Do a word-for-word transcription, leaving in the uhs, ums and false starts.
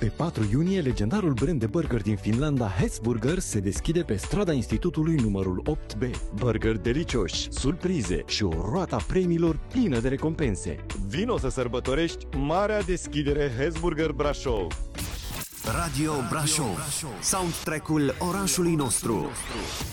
Pe patru iunie, legendarul brand de burger din Finlanda Hesburger se deschide pe strada Institutului numărul opt B. Burger delicioși, surprize și o roată a premiilor plină de recompense. Vino să sărbătorești marea deschidere Hesburger Brașov. Radio Brașov, soundtrack-ul orașului nostru.